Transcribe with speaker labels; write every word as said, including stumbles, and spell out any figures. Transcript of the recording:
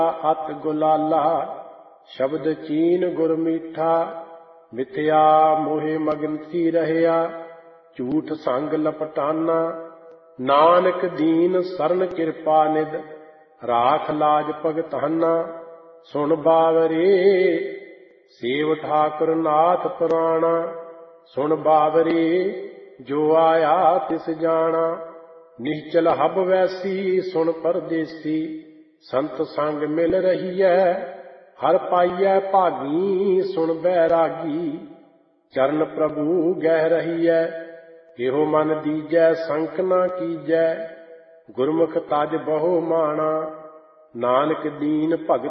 Speaker 1: ਅਤ ਗੁਲਾਲਾ। ਸ਼ਬਦ ਚੀਨ ਗੁਰ ਮੀਠਾ, ਮਿਥਿਆ ਮੋਹਿ ਮਗਨ ਸੀ ਰਹਿਆ। ਝੂਠ ਸੰਗ ਲਪਟਾਨਾ, ਨਾਨਕ ਦੀਨ ਸਰਨ ਕਿਰਪਾ ਨਿਧ। ਰਾਖ ਲਾਜ ਭਗਤਾਨਾ, ਸੁਣ ਬਾਵਰੇ ਸੇਵ ਠਾਕੁਰ ਨਾਥ ਪੁਰਾਣਾ। ਸੁਣ ਬਾਵਰੇ ਜੋ ਆਇਆ ਤਿਸ ਜਾਣਾ। ਨਿਸ਼ਚਲ ਹਬ ਵੈਸੀ ਸੁਣ ਪਰਦੇਸੀ। ਸੰਤ ਸੰਗ ਮਿਲ ਰਹੀਐ ਹਰ ਪਾਈਐ ਭਾਗੀ। ਸੁਣ ਬੈਰਾਗੀ ਚਰਨ ਪ੍ਰਭੂ ਗਹਿ ਰਹੀਐ। ਇਹੋ ਮਨ ਦੀਜੈ ਸੰਕ ਨਾ ਕੀਜੈ। ਗੁਰਮੁਖ ਤਜ ਬਹੁ ਮਾਣਾ, ਨਾਨਕ ਦੀਨ ਭਗਤ